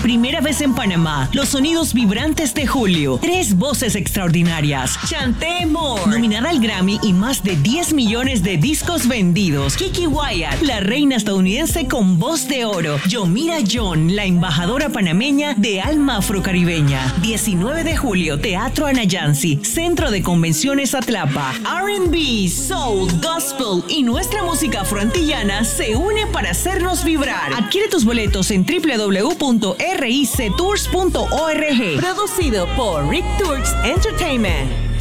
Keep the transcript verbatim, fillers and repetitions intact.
Primera vez en Panamá. Los sonidos vibrantes de Julio. Tres voces extraordinarias. Chanté Moore, nominada al Grammy y más de diez millones de discos vendidos. Kiki Wyatt, la reina estadounidense con voz de oro. Yomira John, la embajadora panameña de alma afrocaribeña. diecinueve de julio, Teatro Anayansi, Centro de Convenciones Atlapa. R and B, soul, gospel y nuestra música afroantillana se une para hacernos vibrar. Adquiere tus boletos en w w w punto r i c tours punto org. Producido por Rick Tours Entertainment.